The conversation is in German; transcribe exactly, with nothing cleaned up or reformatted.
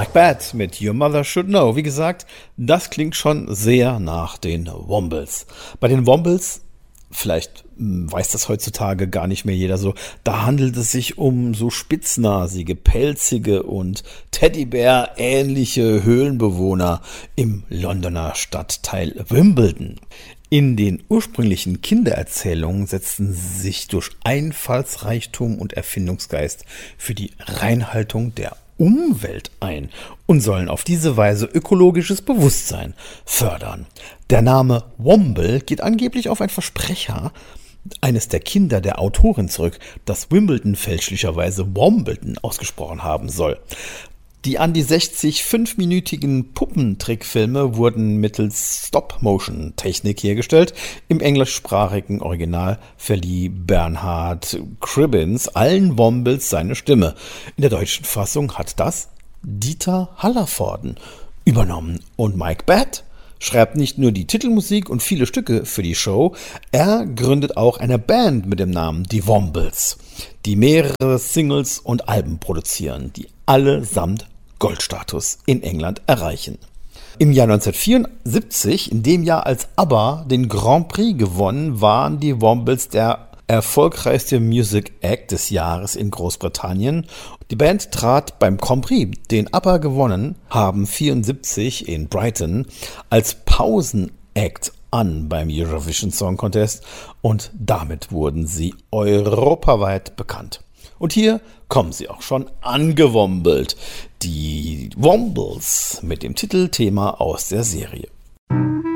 Mike Batt mit Your Mother Should Know. Wie gesagt, das klingt schon sehr nach den Wombles. Bei den Wombles, vielleicht hm, weiß das heutzutage gar nicht mehr jeder so, da handelt es sich um so spitznasige, pelzige und Teddybär-ähnliche Höhlenbewohner im Londoner Stadtteil Wimbledon. In den ursprünglichen Kindererzählungen setzten sie sich durch Einfallsreichtum und Erfindungsgeist für die Reinhaltung der Umwelt ein und sollen auf diese Weise ökologisches Bewusstsein fördern. Der Name Womble geht angeblich auf ein Versprecher eines der Kinder der Autorin zurück, das Wimbledon fälschlicherweise Wombledon ausgesprochen haben soll. Die an die sechzig fünfminütigen Puppentrickfilme wurden mittels Stop-Motion-Technik hergestellt. Im englischsprachigen Original verlieh Bernhard Cribbins allen Wombles seine Stimme. In der deutschen Fassung hat das Dieter Hallervorden übernommen. Und Mike Batt schreibt nicht nur die Titelmusik und viele Stücke für die Show, er gründet auch eine Band mit dem Namen Die Wombles, die mehrere Singles und Alben produzieren, die allesamt Goldstatus in England erreichen. Im Jahr neunzehnhundertvierundsiebzig, in dem Jahr als ABBA den Grand Prix gewonnen, waren die Wombles der erfolgreichste Music Act des Jahres in Großbritannien. Die Band trat beim Grand Prix, den ABBA gewonnen haben, vierundsiebzig in Brighton, als Pausenact an beim Eurovision Song Contest und damit wurden sie europaweit bekannt. Und hier kommen sie auch schon angewombelt. Die Wombles mit dem Titelthema aus der Serie.